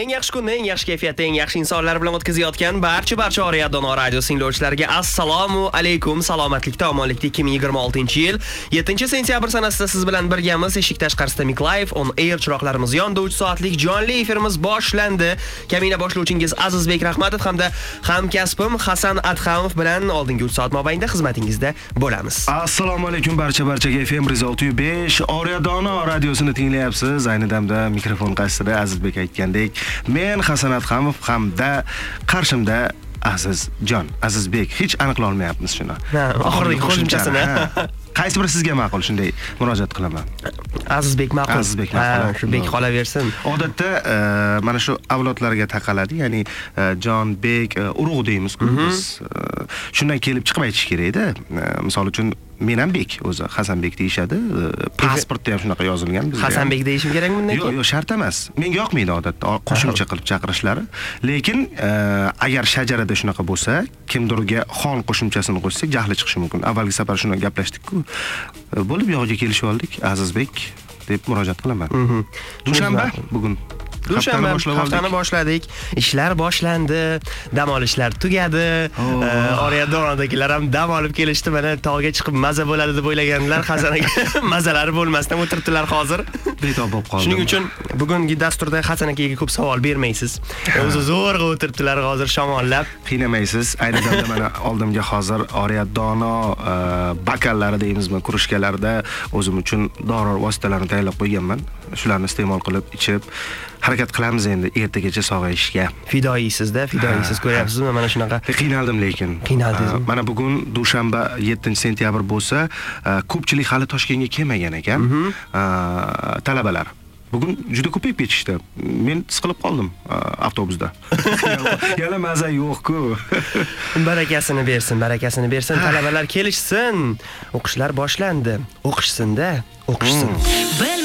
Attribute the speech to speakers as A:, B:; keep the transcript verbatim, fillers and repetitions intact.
A: Eng yaxshi kunni, eng yaxshi kayfiyatda, eng yaxshi insonlar bilan o'tkazayotgan barcha barcha Oriyadono radio tinglovchilariga assalomu alaykum. Salomatlikda, omonlikda ikki ming yigirma oltinchi yil yettinchi sentyabr sanasida siz bilan birgamiz. Eshik tashqarisida Miklayev on air chiroqlarimiz yondi. uch soatlik jonli efirimiz boshlandi. Kamina boshlovchingiz Azizbek Rahmatov hamda hamkasbim Hasan Adhamov bilan oldingi uch soat mobaynida xizmatingizda bo'lamiz.
B: Assalomu alaykum barcha barchaga. F M olti yuz besh Oriyadono radiosini tinglayapsiz. Ayni damda mikrofon qarshisida Azizbek aytgandek, men Hasan Adhamov hamda qarshimda Azizjon, Azizbek. Hech aniqlay olmayapmiz shuni.
A: Ha, oxirgi qo'shimchasini.
B: Qaysi biri sizga ma'qul, shunday murojaat qilaman.
A: Azizbek ma'qul.
B: Azizbek ma'qul.
A: Shu bek qolaversin.
B: Odatda mana shu avlodlarga taqaladi, ya'ni Jon, Bek, urug' deymiz-ku biz. Shundan kelib chiqib aytish kerak-da. Misol uchun men ham Bek, o'zi Hasanbek deyshadi. Pasportda ham shunaqa yozilgan bizga.
A: Hasanbek deyishim kerakmi bundan keyin?
B: Yo'q, yo'q, shart emas. Menga yoqmaydi odatda qo'shimcha qilib chaqirishlari. Lekin agar shajarada shunaqa bo'lsa, kimdirga xon qo'shimchasini qo'shsak, jahli chiqishi mumkin. Avvalgi safar shuni gaplashdik-ku. Bo'lib yo'g'iga kelishib oldik. Azizbek deb murojaat qilaman. Dushanba bugun.
A: Dushanba haftani boshladik. Ishlar boshlandi, dam olishlar tugadi. Oriyadonodagilar ham dam olib kelishdi. Mana tog'ga chiqib maza bo'ladi deb o'ylaganlar, Hasan aka mazalari bo'lmasdan o'tiribdilar hozir.
B: Betob bo'lib qoldi.
A: Shuning uchun bugungi dasturda Hasan akaga ko'p savol bermaysiz. O'zi zo'rg'a o'tiribdilar hozir shamollab.
B: Qiynamaysiz. Ayni damda mana oldimga hozir Oriyadono bakallari deymizmi, kurushkalarda o'zim uchun dori vositalarini tayyorlab qo'yganman. Shularni iste'mol qilib, ichib harakat qilamiz endi ertagacha sog'ayishga.
A: Fidoyisizda, fidoyisiz ko'ryapsizmi mana shunaqa?
B: Qiynaldim lekin.
A: Qiynaldingizmi?
B: Mana bugun dushanba yettinchi sentyabr bo'lsa, ko'pchilik hali Toshkentga kelmagan ekan. Talabalar bugun juda ko'payib ketishdi. Men siqilib qoldim avtobusda. Yana maza yo'q-ku.
A: Barakasini bersin, barakasini bersin. Talabalar kelishsin. O'qishlar boshlandi. O'qishsin-da, o'qishsin.